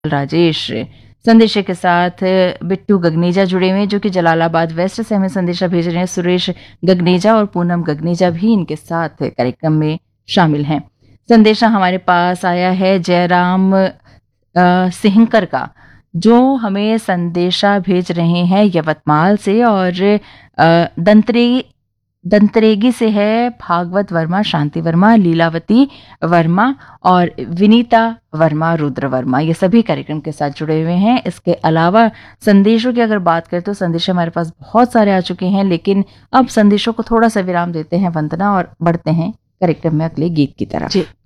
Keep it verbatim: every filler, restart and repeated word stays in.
राजेश संदेशे के साथ बिट्टू गगनेजा जुड़े हुए हैं जो कि जलालाबाद वेस्ट से हमें संदेशा भेज रहे हैं। सुरेश गगनेजा और पूनम गगनेजा भी इनके साथ कार्यक्रम में शामिल हैं। संदेशा हमारे पास आया है जयराम सिंहकर का, जो हमें संदेशा भेज रहे हैं यवतमाल से, और दंतरी दंतरेगी से है भागवत वर्मा, शांति वर्मा, लीलावती वर्मा और विनीता वर्मा, रुद्र वर्मा, ये सभी कार्यक्रम के साथ जुड़े हुए हैं। इसके अलावा संदेशों की अगर बात करें तो संदेश हमारे पास बहुत सारे आ चुके हैं, लेकिन अब संदेशों को थोड़ा सा विराम देते हैं वंदना और बढ़ते हैं कार्यक्रम में अगले गीत की तरफ।